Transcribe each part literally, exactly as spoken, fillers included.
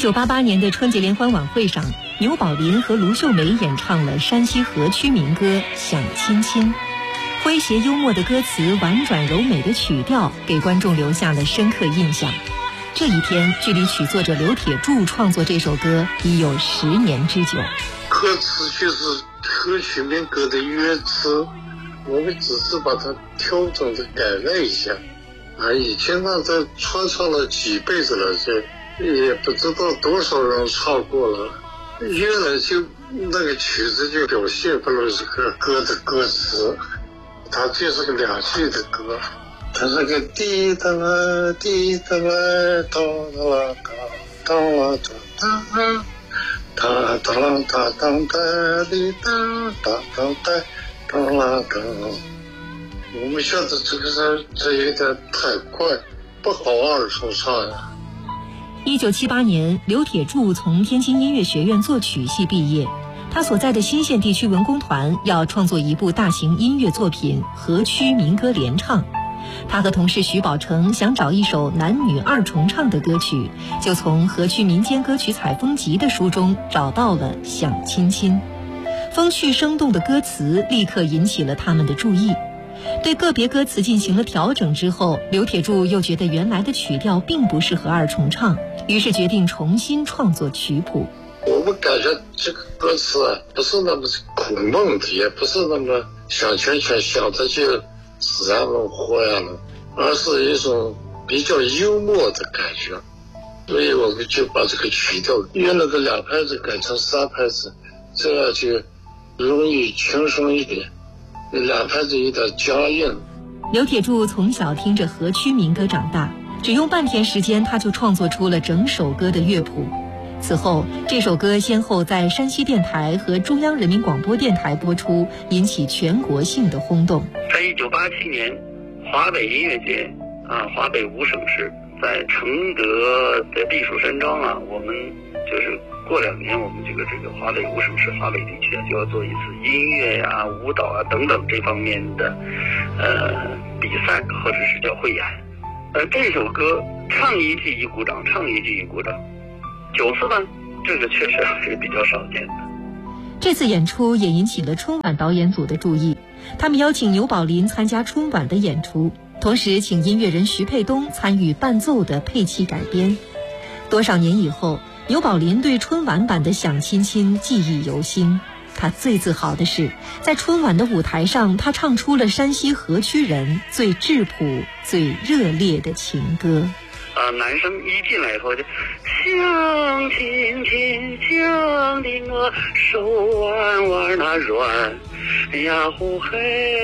九八八年的春节联欢晚会上，牛宝林和卢秀梅演唱了山西河曲民歌《想亲亲》，诙谐幽默的歌词，婉转柔美的曲调，给观众留下了深刻印象。这一天，距离曲作者刘铁柱创作这首歌已有十年之久。 歌词就是河曲民歌的原词，我们只是把它调整的改了一下啊，以前呢在传唱了几辈子了，这也不知道多少人唱过了。原来就那个曲子就表现不了这个歌的歌词，它就是个两句的歌，它是个滴答啦滴答啦哒啦哒哒啦哒哒哒哒啦哒哒哒滴哒哒哒哒哒啦哒。我们觉得这个是这有点太快，不好二重唱呀。 一九七八年，刘铁柱从天津音乐学院作曲系毕业。他所在的新县地区文工团要创作一部大型音乐作品《河曲民歌联唱》。他和同事徐宝成想找一首男女二重唱的歌曲，就从《河曲民间歌曲采风集》的书中找到了《想亲亲》。风趣生动的歌词立刻引起了他们的注意。对个别歌词进行了调整之后，刘铁柱又觉得原来的曲调并不适合二重唱，于是决定重新创作曲谱。 我们感觉这个歌词啊，不是那么苦闷的，也不是那么想圈圈想的就自然能活呀了，而是一种比较幽默的感觉。所以我们就把这个曲调原来的两拍子改成三拍子，这样就容易轻松一点，两拍子有点僵硬。 刘铁柱从小听着河曲民歌长大，只用半天时间他就创作出了整首歌的乐谱。此后，这首歌先后在山西电台和中央人民广播电台播出，引起全国性的轰动。 在一九八七年，华北音乐节啊，华北五省市在承德的避暑山庄啊，我们就是过两年，我们这个这个华北五省市华北地区啊，就要做一次音乐呀、啊、舞蹈啊等等这方面的呃比赛或者是叫汇演。呃，这首歌唱一句一鼓掌，唱一句一鼓掌。九次呢，这个确实是比较少见的。 这次演出也引起了春晚导演组的注意，他们邀请牛宝林参加春晚的演出，同时请音乐人徐沛东参与伴奏的配器改编。多少年以后，牛宝林对春晚版的《想亲亲》记忆犹新。他最自豪的是，在春晚的舞台上，他唱出了山西河曲人最质朴、最热烈的情歌。 啊，男生一进来以后就想亲亲，想的我手腕腕那软呀呼嘿，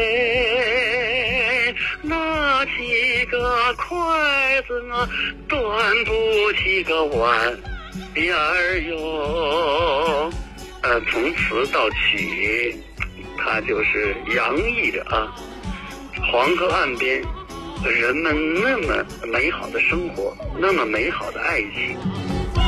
拿起个筷子我端不起个碗呀儿哟。呃，从词到曲，它就是洋溢着啊，黄河岸边人们那么美好的生活，那么美好的爱情。